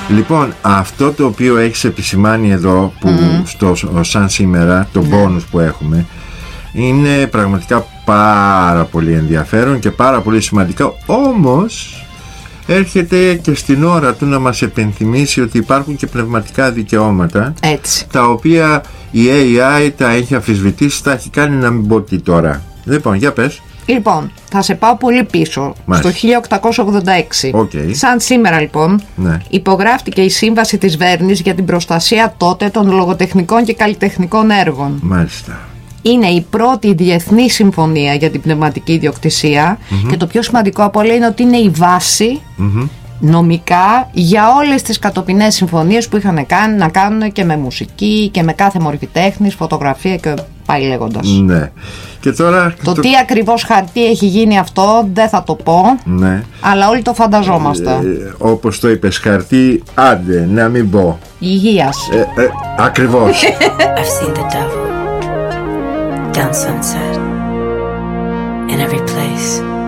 Λοιπόν, αυτό το οποίο έχεις επισημάνει εδώ που σαν σήμερα, το bonus που έχουμε, είναι πραγματικά πάρα πολύ ενδιαφέρον και πάρα πολύ σημαντικό. Όμως έρχεται και στην ώρα του να μας επενθυμίσει ότι υπάρχουν και πνευματικά δικαιώματα. Έτσι. Τα οποία η AI τα έχει αμφισβητήσει, τα έχει κάνει να μην πω τι τώρα. Λοιπόν, για πες. Λοιπόν, θα σε πάω πολύ πίσω, Μάλιστα. στο 1886. Okay. Σαν σήμερα λοιπόν, ναι. υπογράφτηκε η Σύμβαση της Βέρνης για την προστασία τότε των λογοτεχνικών και καλλιτεχνικών έργων. Μάλιστα. Είναι η πρώτη διεθνή συμφωνία για την πνευματική ιδιοκτησία και το πιο σημαντικό από όλα είναι ότι είναι η βάση νομικά για όλες τις κατοπινές συμφωνίες που είχαν κάνει να κάνουν και με μουσική και με κάθε μορφή τέχνης, φωτογραφία και πάει λέγοντας. Ναι. Και τώρα, το τι ακριβώς χαρτί έχει γίνει αυτό δεν θα το πω, ναι. αλλά όλοι το φανταζόμαστε. Όπως το είπες, χαρτί, άντε να μην πω. Υγείας. Ακριβώς. I've seen the devil down Sunset in every place